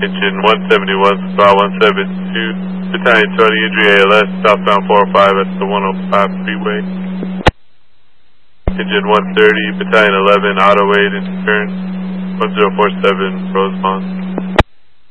Engine 171, spot 172, Battalion 20, injury ALS, southbound 405 at the 105 freeway. Engine 130, Battalion 11, auto aid interference, 1047, Rosemont.